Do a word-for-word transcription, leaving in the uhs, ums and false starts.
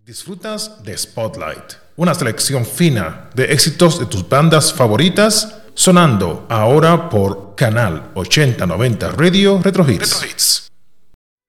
Disfrutas de Spotlight, una selección fina de éxitos de tus bandas favoritas, sonando ahora por Canal ochenta noventa Radio Retro Hits. Retro Hits.